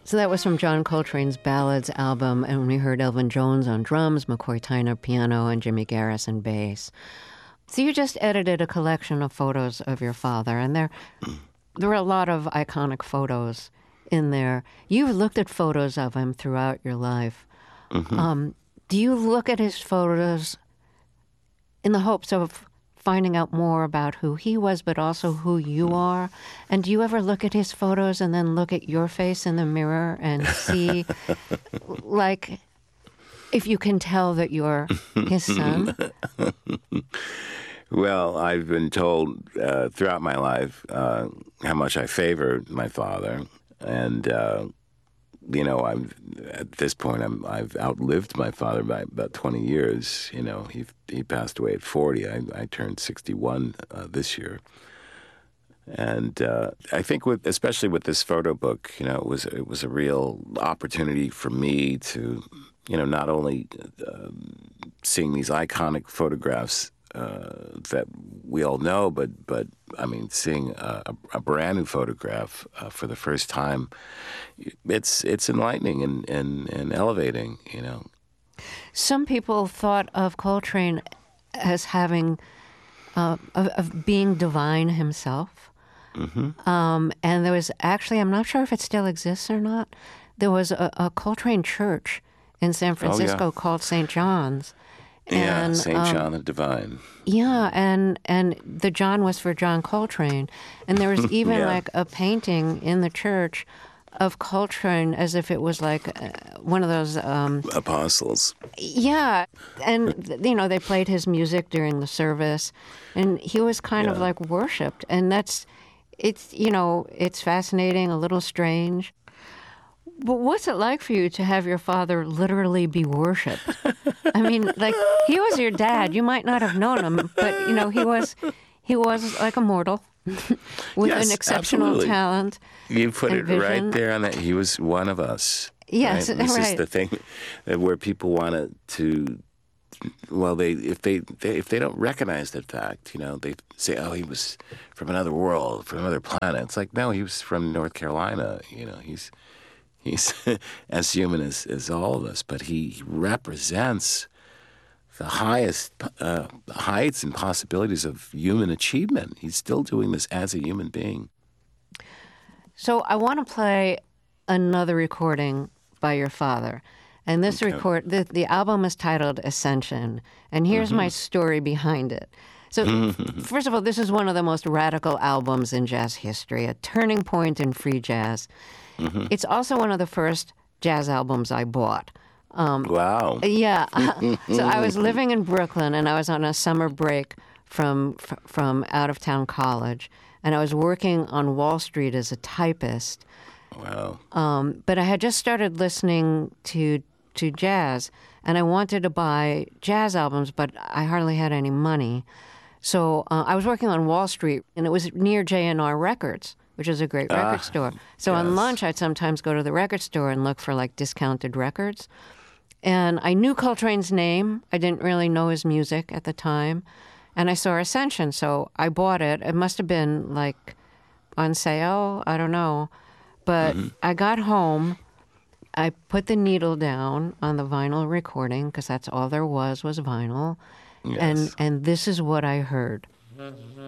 So that was from John Coltrane's Ballads album, and we heard Elvin Jones on drums, McCoy Tyner piano, and Jimmy Garrison bass. So you just edited a collection of photos of your father, and there were a lot of iconic photos in there. You've looked at photos of him throughout your life. Do you look at his photos in the hopes of finding out more about who he was, but also who you are? And do you ever look at his photos and then look at your face in the mirror and see, like, if you can tell that you're his son? Well, I've been told throughout my life how much I favor my father, and I'm at this point I've outlived my father by about 20 years. He passed away at 40. I turned 61 this year, and I think especially with this photo book, it was a real opportunity for me to, not only seeing these iconic photographs that we all know, but I mean, seeing a brand new photograph for the first time, it's enlightening and elevating, Some people thought of Coltrane as having of being divine himself. And there was actually, I'm not sure if it still exists or not, there was a Coltrane church in San Francisco called St. John's. And, St. John the Divine. Yeah, and the John was for John Coltrane. And there was even like a painting in the church of Coltrane as if it was like one of those... apostles. Yeah, and, they played his music during the service, and he was kind of like worshipped. And it's fascinating, a little strange. But what's it like for you to have your father literally be worshipped? I mean, like, he was your dad. You might not have known him, but, he was like a mortal with an exceptional talent. You put it vision. right there on that. He was one of us. Yes, right? This is the thing where people want to, well, if they don't recognize that fact, they say, oh, he was from another world, from another planet. It's like, no, he was from North Carolina. He's as human as all of us, but he represents the highest heights and possibilities of human achievement. He's still doing this as a human being. So I want to play another recording by your father. And this the album is titled Ascension. And here's my story behind it. So first of all, this is one of the most radical albums in jazz history, a turning point in free jazz. It's also one of the first jazz albums I bought. Wow. Yeah. So I was living in Brooklyn, and I was on a summer break from out-of-town college, and I was working on Wall Street as a typist. Wow. But I had just started listening to jazz, and I wanted to buy jazz albums, but I hardly had any money. So I was working on Wall Street, and it was near J&R Records, which is a great record store. So on lunch, I'd sometimes go to the record store and look for, like, discounted records. And I knew Coltrane's name. I didn't really know his music at the time. And I saw Ascension, so I bought it. It must have been, like, on sale. I don't know. But I got home. I put the needle down on the vinyl recording, because that's all there was vinyl. Yes. And this is what I heard.